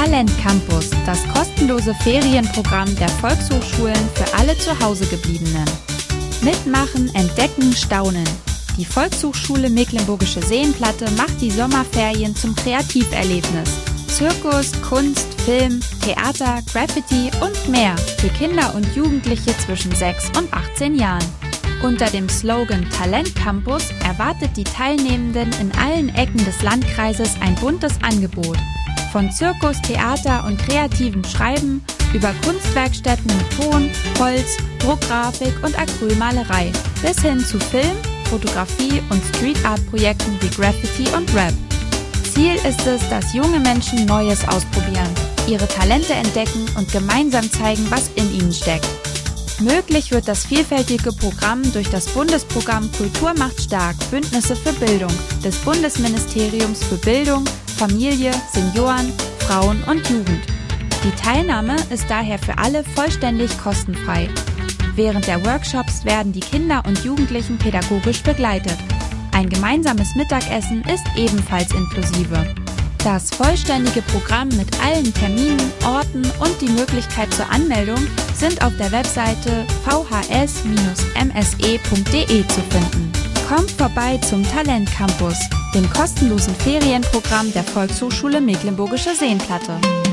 Talent Campus, das kostenlose Ferienprogramm der Volkshochschulen für alle Zuhausegebliebenen. Mitmachen, entdecken, staunen. Die Volkshochschule Mecklenburgische Seenplatte macht die Sommerferien zum Kreativerlebnis. Zirkus, Kunst, Film, Theater, Graffiti und mehr für Kinder und Jugendliche zwischen 6 und 18 Jahren. Unter dem Slogan Talent Campus erwartet die Teilnehmenden in allen Ecken des Landkreises ein buntes Angebot. Von Zirkus, Theater und kreativem Schreiben über Kunstwerkstätten mit Ton, Holz, Druckgrafik und Acrylmalerei bis hin zu Film, Fotografie und Street-Art-Projekten wie Graffiti und Rap. Ziel ist es, dass junge Menschen Neues ausprobieren, ihre Talente entdecken und gemeinsam zeigen, was in ihnen steckt. Möglich wird das vielfältige Programm durch das Bundesprogramm Kultur macht stark – Bündnisse für Bildung des Bundesministeriums für Bildung, Familie, Senioren, Frauen und Jugend. Die Teilnahme ist daher für alle vollständig kostenfrei. Während der Workshops werden die Kinder und Jugendlichen pädagogisch begleitet. Ein gemeinsames Mittagessen ist ebenfalls inklusive. Das vollständige Programm mit allen Terminen, Orten und die Möglichkeit zur Anmeldung sind auf der Webseite vhs-mse.de zu finden. Kommt vorbei zum Talent Campus, dem kostenlosen Ferienprogramm der Volkshochschule Mecklenburgische Seenplatte.